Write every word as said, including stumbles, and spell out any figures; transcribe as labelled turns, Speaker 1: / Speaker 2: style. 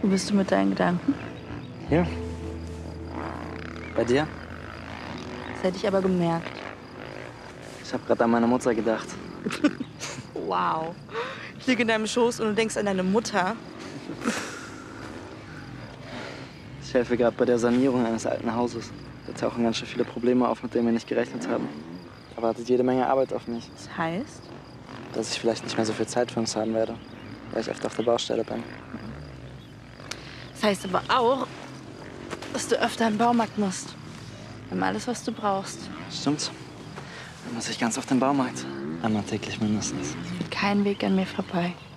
Speaker 1: Wo bist du mit deinen Gedanken?
Speaker 2: Hier. Bei dir?
Speaker 1: Das hätte ich aber gemerkt.
Speaker 2: Ich habe gerade an meine Mutter gedacht.
Speaker 1: Wow. Ich liege in deinem Schoß und du denkst an deine Mutter.
Speaker 2: Ich helfe gerade bei der Sanierung eines alten Hauses. Da tauchen ganz schön viele Probleme auf, mit denen wir nicht gerechnet haben. Da wartet jede Menge Arbeit auf mich.
Speaker 1: Das heißt?
Speaker 2: Dass ich vielleicht nicht mehr so viel Zeit für uns haben werde, weil ich oft auf der Baustelle bin.
Speaker 1: Das heißt aber auch, dass du öfter in den Baumarkt musst. Wir haben alles, was du brauchst.
Speaker 2: Stimmt. Dann muss ich ganz auf den Baumarkt. Einmal täglich mindestens.
Speaker 1: Es führt kein Weg an mir vorbei.